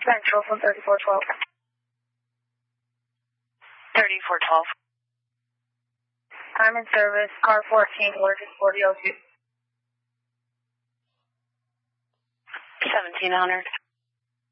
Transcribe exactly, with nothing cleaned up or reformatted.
Central from thirty-four twelve. thirty-four twelve. I'm in service, car fourteen, allergic forty oh two. seventeen hundred.